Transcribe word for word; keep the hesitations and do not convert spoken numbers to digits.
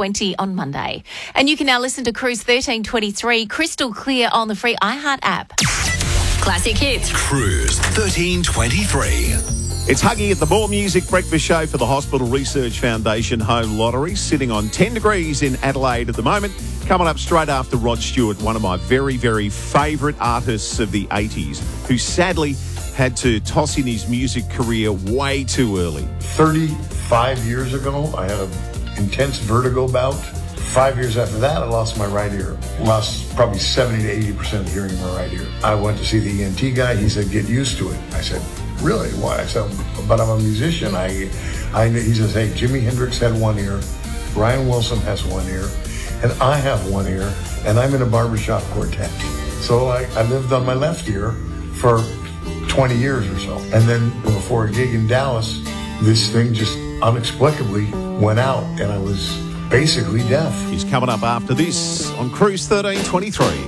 twenty on Monday. And you can now listen to Cruise thirteen twenty-three crystal clear on the free iHeart app. Classic hits. Cruise thirteen twenty-three. It's Huggy at the More Music Breakfast Show for the Hospital Research Foundation Home Lottery, sitting on ten degrees in Adelaide at the moment. Coming up straight after Rod Stewart, one of my very, very favourite artists of the eighties, who sadly had to toss in his music career way too early. thirty-five years ago, I had an intense vertigo bout. Five years after that, I lost my right ear. Lost probably seventy to eighty percent of hearing in my right ear. I went to see the E N T guy. He said, get used to it. I said, really? Why? I said, but I'm a musician. I, I, he says, hey, Jimi Hendrix had one ear. Brian Wilson has one ear. And I have one ear. And I'm in a barbershop quartet. So I, I lived on my left ear for twenty years or so. And then before a gig in Dallas, this thing just inexplicably went out. And I was basically deaf. He's coming up after this on Cruise thirteen twenty-three.